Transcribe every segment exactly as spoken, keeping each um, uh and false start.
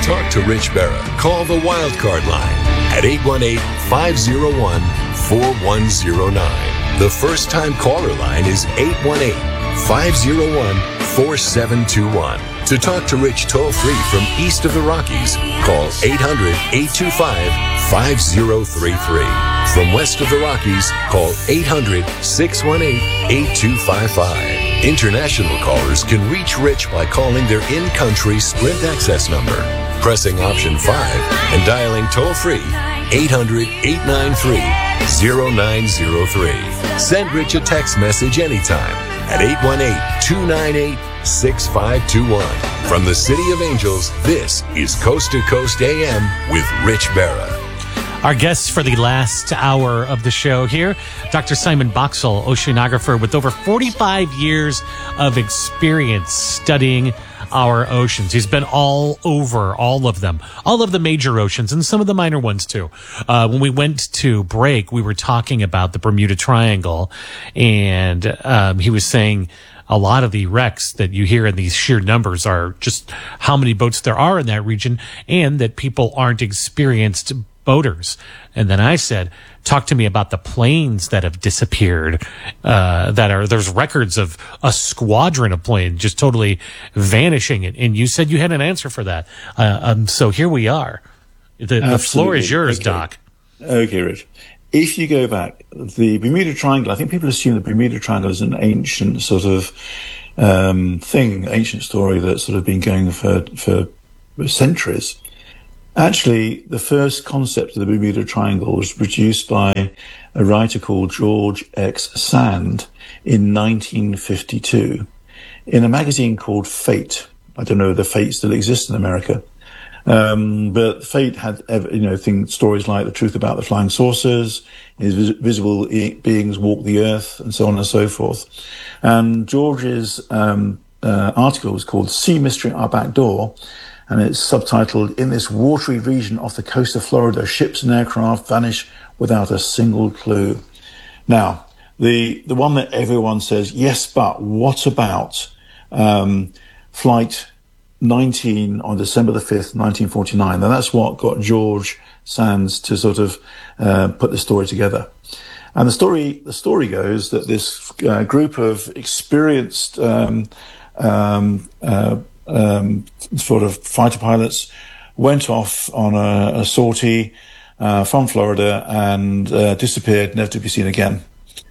talk to Rich Berra, call the Wildcard line at eight one eight, five oh one, four one oh nine. The first-time caller line is eight one eight, five oh one, four seven two one. To talk to Rich toll-free from east of the Rockies, call eight hundred, eight two five, five oh three three. From west of the Rockies, call eight hundred, six one eight, eight two five five. International callers can reach Rich by calling their in-country Sprint access number, pressing option five, and dialing toll-free eight hundred, eight nine three, oh nine oh three. Send Rich a text message anytime at eight one eight, two nine eight, six five two one. From the City of Angels, this is Coast to Coast A M with Rich Berra. Our guest for the last hour of the show here, Doctor Simon Boxall, oceanographer with over forty-five years of experience studying our oceans. He's been all over all of them, all of the major oceans and some of the minor ones too. Uh, when we went to break, we were talking about the Bermuda Triangle, and um, he was saying a lot of the wrecks that you hear in these sheer numbers are just how many boats there are in that region, and that people aren't experienced boaters. And then I said, talk to me about the planes that have disappeared, uh, that are, there's records of a squadron of planes just totally vanishing. And you said you had an answer for that. Uh, um, so here we are. The, the floor is yours, okay. Doc. Okay, Rich. If you go back, the Bermuda Triangle, I think people assume the Bermuda Triangle is an ancient sort of um, thing, ancient story that's sort of been going for, for centuries. Actually, the first concept of the Bermuda Triangle was produced by a writer called George X. Sand in nineteen fifty-two in a magazine called Fate. I don't know if the Fate still exists in America. Um, but Fate had, you know, things, stories like the truth about the flying saucers, invisible beings walk the earth, and so on and so forth. And George's um, uh, article was called Sea Mystery at Our Back Door, and it's subtitled, "In this watery region off the coast of Florida, ships and aircraft vanish without a single clue." Now, the the one that everyone says, yes, but what about um, flight nineteen on December the fifth, nineteen forty-nine? And that's what got George Sands to sort of uh, put the story together. And the story the story goes that this uh, group of experienced um, um, uh, Um, sort of fighter pilots went off on a, a sortie uh, from Florida and uh, disappeared, never to be seen again.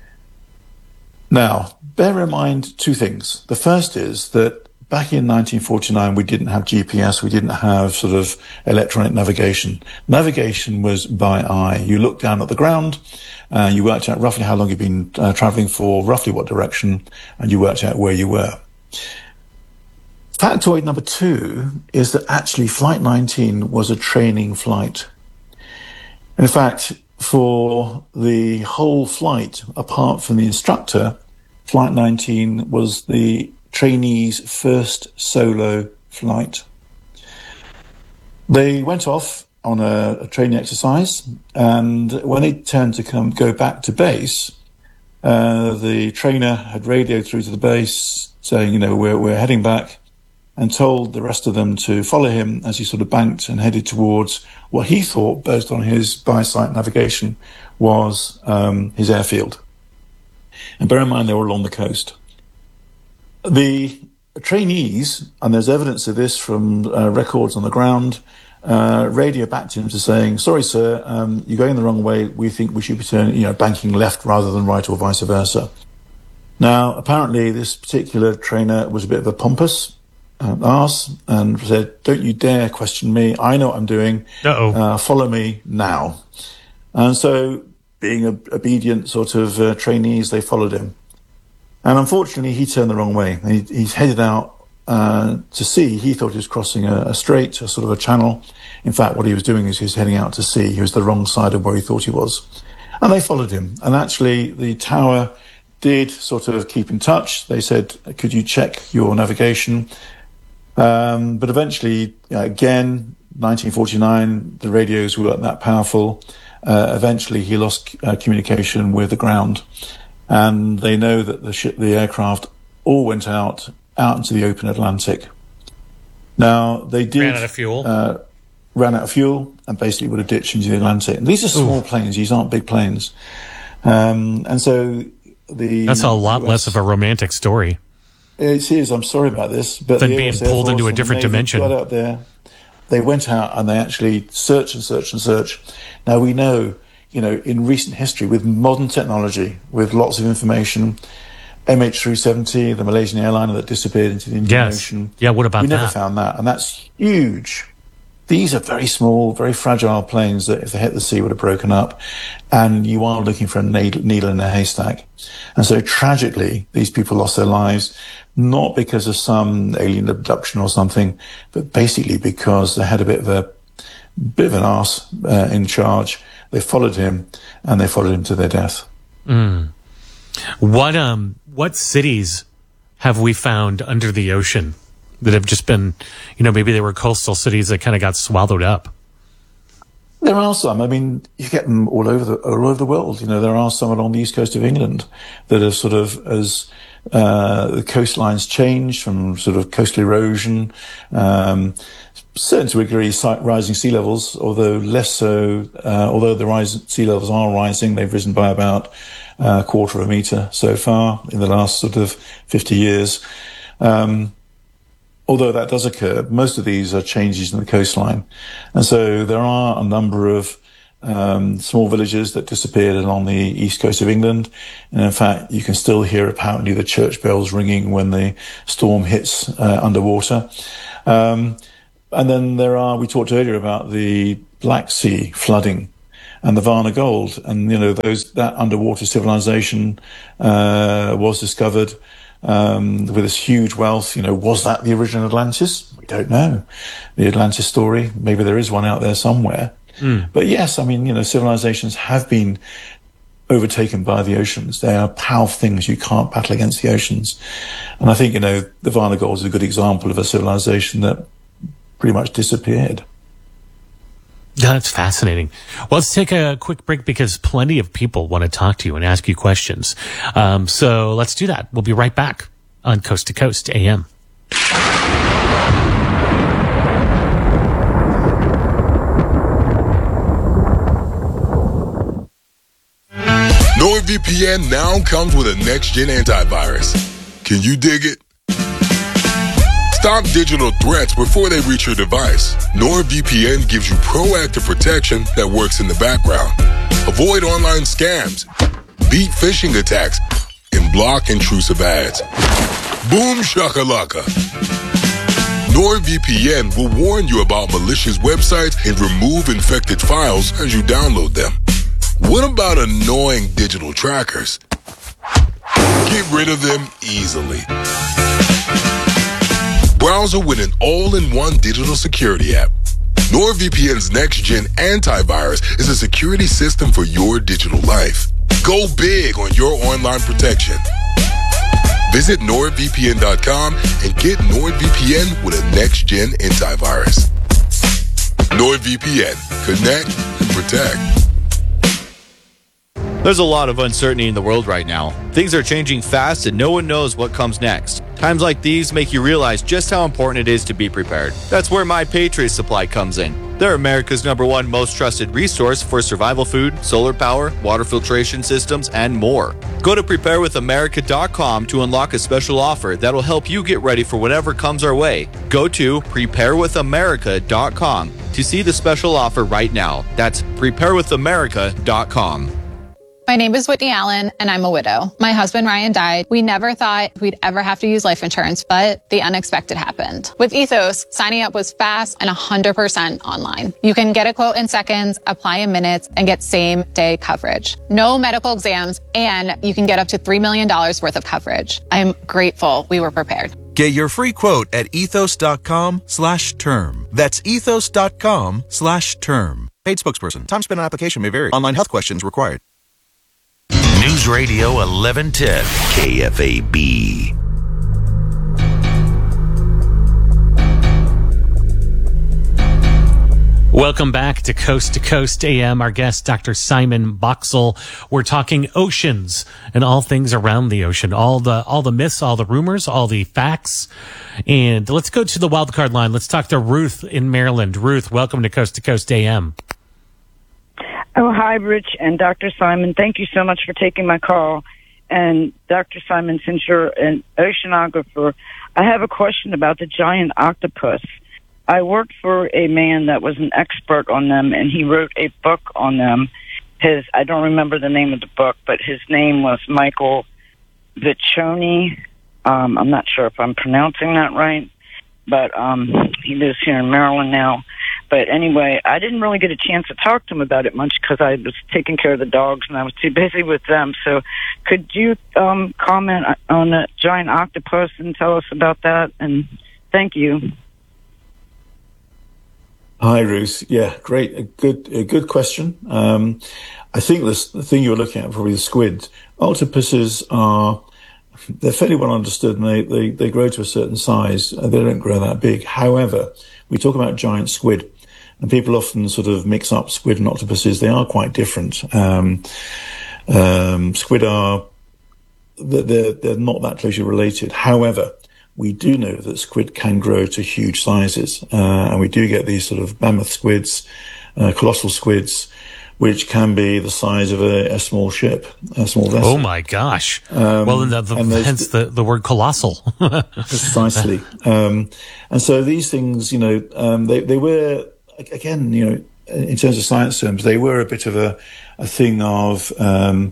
Now, bear in mind two things. The first is that back in nineteen forty-nine, we didn't have G P S, we didn't have sort of electronic navigation. Navigation was by eye. You looked down at the ground, uh, you worked out roughly how long you'd been uh, traveling for, roughly what direction, and you worked out where you were. Factoid number two is that actually Flight nineteen was a training flight. In fact, for the whole flight, apart from the instructor, Flight nineteen was the trainees' first solo flight. They went off on a, a training exercise, and when they turned to come go back to base, uh, the trainer had radioed through to the base saying, you know, we're we're heading back, and told the rest of them to follow him as he sort of banked and headed towards what he thought, based on his by-sight navigation, was um, his airfield. And bear in mind, they were along the coast. The trainees, and there's evidence of this from uh, records on the ground, uh, radio back to him to saying, "Sorry, sir, um, you're going the wrong way. We think we should be turning, you know, banking left rather than right, or vice versa." Now, apparently, this particular trainer was a bit of a pompous Uh, ass and said, "Don't you dare question me. I know what I'm doing. Uh-oh. Uh, follow me now." And so, being a, obedient sort of uh, trainees, they followed him. And unfortunately, he turned the wrong way. He, he's headed out uh, to sea. He thought he was crossing a, a strait, a sort of a channel. In fact, what he was doing is he was heading out to sea. He was the wrong side of where he thought he was. And they followed him. And actually, the tower did sort of keep in touch. They said, "Could you check your navigation?" Um, but eventually, uh, again, nineteen forty-nine, the radios weren't that powerful. Uh, eventually, he lost uh, communication with the ground, and they know that the ship, the aircraft, all went out out into the open Atlantic. Now they did ran out of fuel. Uh, ran out of fuel and basically would have ditched into the Atlantic. And these are small Ooh. planes; these aren't big planes. Um, and so the that's a lot U S, less of a romantic story. It is. I'm sorry about this, but than being pulled into a different dimension. Got out there. They went out and they actually searched and searched and searched. Now we know, you know, in recent history, with modern technology, with lots of information, M H three seventy, the Malaysian airliner that disappeared into the Indian yes. Ocean. Yeah, what about we that? We never found that, and that's huge. These are very small, very fragile planes that, if they hit the sea, would have broken up, and you are looking for a needle in a haystack. And so, tragically, these people lost their lives, not because of some alien abduction or something, but basically because they had a bit of a bit of an arse uh, in charge. They followed him, and they followed him to their death. Mm. What um what cities have we found under the ocean that have just been, you know, maybe they were coastal cities that kind of got swallowed up? There are some. I mean, you get them all over the all over the world. You know, there are some along the east coast of England that are sort of, as uh, the coastlines change from sort of coastal erosion, um, certain to a degree, rising sea levels, although less so. Uh, although the rise sea levels are rising, they've risen by about a quarter of a metre so far in the last sort of fifty years. Um, although that does occur, most of these are changes in the coastline. And so there are a number of um, small villages that disappeared along the east coast of England. And in fact, you can still hear apparently the church bells ringing when the storm hits uh, underwater. Um, and then there are, we talked earlier about the Black Sea flooding and the Varna Gold, and you know those that underwater civilization uh, was discovered um, with this huge wealth. You know, was that the original Atlantis? We don't know. The Atlantis story, maybe there is one out there somewhere. Mm. But yes, I mean, you know, civilizations have been overtaken by the oceans. They are powerful things. You can't battle against the oceans. And I think, you know, the Varna Gold is a good example of a civilization that pretty much disappeared. That's fascinating. Well, let's take a quick break because plenty of people want to talk to you and ask you questions. Um, so let's do that. We'll be right back on Coast to Coast A M. NordVPN now comes with a next-gen antivirus. Can you dig it? Stop digital threats before they reach your device. NordVPN gives you proactive protection that works in the background. Avoid online scams, beat phishing attacks, and block intrusive ads. Boom shakalaka. NordVPN will warn you about malicious websites and remove infected files as you download them. What about annoying digital trackers? Get rid of them easily. Browser with an all-in-one digital security app. NordVPN's next-gen antivirus is a security system for your digital life. Go big on your online protection. Visit nord V P N dot com and get NordVPN with a next-gen antivirus. NordVPN. Connect and protect. There's a lot of uncertainty in the world right now. Things are changing fast and no one knows what comes next. Times like these make you realize just how important it is to be prepared. That's where My Patriot Supply comes in. They're America's number one most trusted resource for survival food, solar power, water filtration systems, and more. Go to prepare with america dot com to unlock a special offer that'll help you get ready for whatever comes our way. Go to prepare with america dot com to see the special offer right now. That's prepare with america dot com. My name is Whitney Allen, and I'm a widow. My husband, Ryan, died. We never thought we'd ever have to use life insurance, but the unexpected happened. With Ethos, signing up was fast and one hundred percent online. You can get a quote in seconds, apply in minutes, and get same-day coverage. No medical exams, and you can get up to three million dollars worth of coverage. I'm grateful we were prepared. Get your free quote at ethos dot com slash term. That's ethos dot com slash term. Paid spokesperson. Time spent on application may vary. Online health questions required. News Radio eleven ten K F A B. Welcome back to Coast to Coast A M. Our guest, Doctor Simon Boxall. We're talking oceans and all things around the ocean, all the all the myths, all the rumors, all the facts. And let's go to the wild card line. Let's talk to Ruth in Maryland. Ruth, welcome to Coast to Coast A M. Oh, hi, Rich and Doctor Simon. Thank you so much for taking my call. And Doctor Simon, since you're an oceanographer, I have a question about the giant octopus. I worked for a man that was an expert on them, and he wrote a book on them. His, I don't remember the name of the book, but his name was Michael Viccioni. Um, I'm not sure if I'm pronouncing that right, but um, he lives here in Maryland now. But anyway, I didn't really get a chance to talk to him about it much because I was taking care of the dogs and I was too busy with them. So could you um, comment on the giant octopus and tell us about that? And thank you. Hi, Ruth. Yeah, great. A good, a good question. Um, I think this, the thing you were looking at, probably the squid. Octopuses are, they're fairly well understood, and they, they, they grow to a certain size. They don't grow that big. However, we talk about giant squid, and people often sort of mix up squid and octopuses. They are quite different. Um, um, squid are, they're, they're not that closely related. However, we do know that squid can grow to huge sizes, uh, and we do get these sort of mammoth squids, uh, colossal squids, which can be the size of a, a small ship, a small vessel. Oh my gosh! Um, well, the, the, hence the, the word colossal. Precisely. Um, and so these things, you know, um, they they were again, you know, in terms of science terms, they were a bit of a a thing of. Um,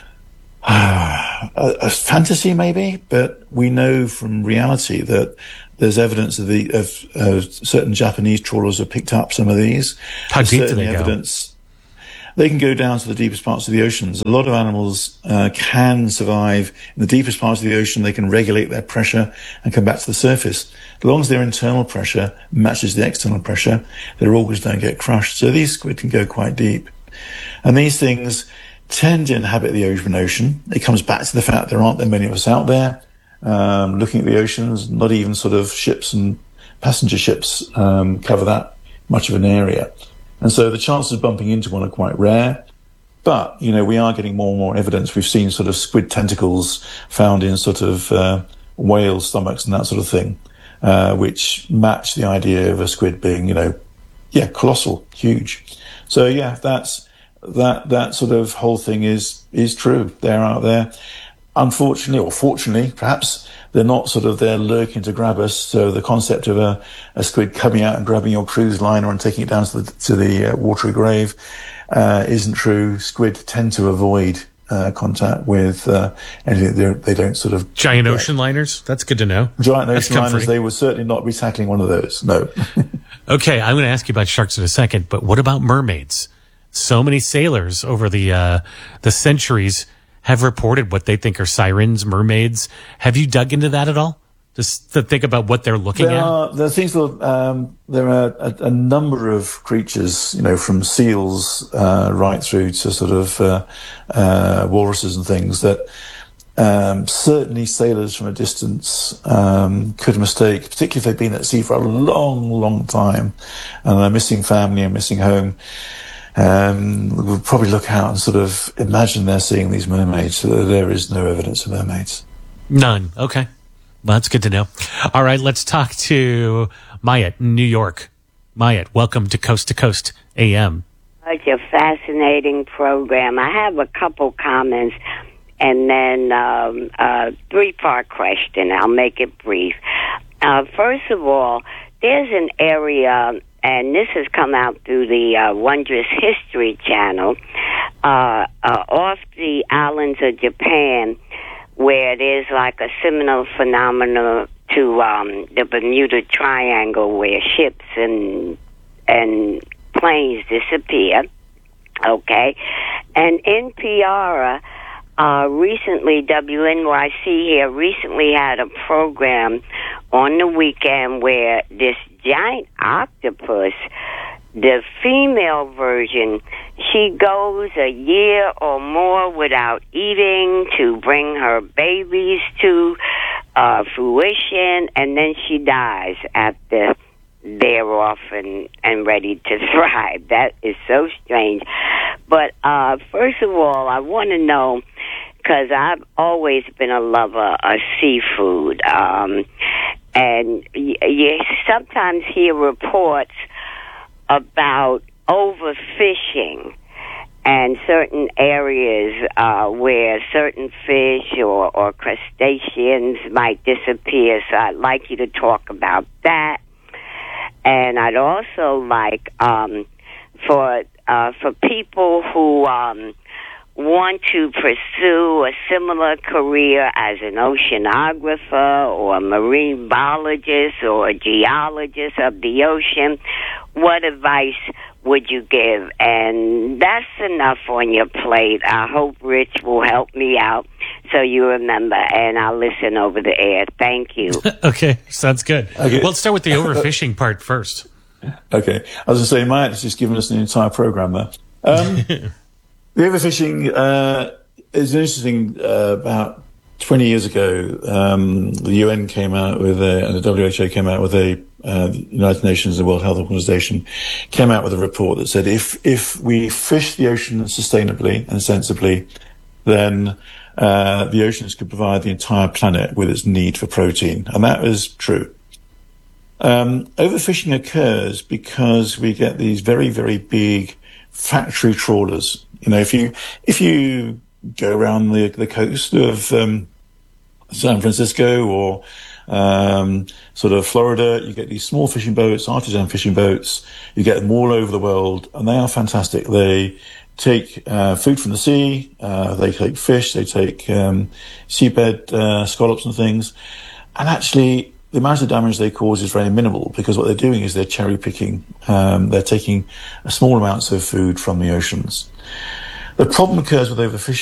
A, a fantasy, maybe, but we know from reality that there's evidence of the of uh, certain Japanese trawlers have picked up some of these. How deep do they evidence, go? They can go down to the deepest parts of the oceans. A lot of animals uh, can survive in the deepest parts of the ocean. They can regulate their pressure and come back to the surface. As long as their internal pressure matches the external pressure, their organs don't get crushed. So these squid can go quite deep, and these things tend to inhabit the open ocean. It comes back to the fact there aren't that many of us out there um, looking at the oceans. Not even sort of ships and passenger ships um, cover that much of an area. And so the chances of bumping into one are quite rare. But, you know, we are getting more and more evidence. We've seen sort of squid tentacles found in sort of uh, whale stomachs and that sort of thing, uh, which match the idea of a squid being, you know, yeah, colossal, huge. So, yeah, that's... That that sort of whole thing is is true. They're out there. Unfortunately, or fortunately, perhaps, they're not sort of there lurking to grab us. So the concept of a, a squid coming out and grabbing your cruise liner and taking it down to the to the uh, watery grave uh, isn't true. Squid tend to avoid uh, contact with uh, anything. They they don't sort of giant uh, ocean liners. That's good to know. Giant ocean liners. They would certainly not be tackling one of those. No. Okay, I'm going to ask you about sharks in a second, but what about mermaids? So many sailors over the uh, the centuries have reported what they think are sirens, mermaids. Have you dug into that at all? Just to think about what they're looking there at? Are, there are things that, um, there are a, a number of creatures, you know, from seals uh, right through to sort of uh, uh, walruses and things that um, certainly sailors from a distance um, could mistake, particularly if they've been at sea for a long, long time and they're missing family and missing home. Um, we'll probably look out and sort of imagine they're seeing these mermaids. So there is no evidence of mermaids. None. Okay. Well, that's good to know. All right, let's talk to Mayat in New York. Mayat, welcome to Coast to Coast A M. Such a fascinating program. I have a couple comments and then um, a three-part question. I'll make it brief. Uh, first of all, there's an area, and this has come out through the uh, Wondrous History Channel, uh, uh, off the islands of Japan, where there's like a similar phenomenon to um, the Bermuda Triangle, where ships and and planes disappear. Okay, and N P R uh, recently, W N Y C here recently had a program on the weekend where this giant octopus, the female version, she goes a year or more without eating to bring her babies to uh, fruition, and then she dies at the they're off and, and ready to thrive. That is so strange. But uh, first of all, I want to know, because I've always been a lover of seafood, um, and you, you sometimes hear reports about overfishing and certain areas uh, where certain fish or, or crustaceans might disappear. So I'd like you to talk about that. And I'd also like um, for uh, for people who um, want to pursue a similar career as an oceanographer or a marine biologist or a geologist of the ocean, what advice would you give? And that's enough on your plate. I hope Rich will help me out so you remember, and I'll listen over the air. Thank you. Okay, sounds good. Okay. Well, let's start with the overfishing part first. Okay. I was going to say, Matt has just given us an entire program there. Um, the overfishing uh, is interesting. Uh, about twenty years ago, um, the U N came out with a, and the W H O came out with a, uh, the United Nations, the World Health Organization, came out with a report that said if, if we fish the ocean sustainably and sensibly, then uh, the oceans could provide the entire planet with its need for protein. And that is true. Um, overfishing occurs because we get these very, very big factory trawlers. You know, if you, if you go around the, the coast of, um, San Francisco or, um, sort of Florida, you get these small fishing boats, artisan fishing boats. You get them all over the world, and they are fantastic. They take, uh, food from the sea, uh, they take fish, they take, um, seabed, uh, scallops and things. And actually, the amount of damage they cause is very minimal, because what they're doing is they're cherry picking. Um, they're taking small amounts of food from the oceans. The problem occurs with overfishing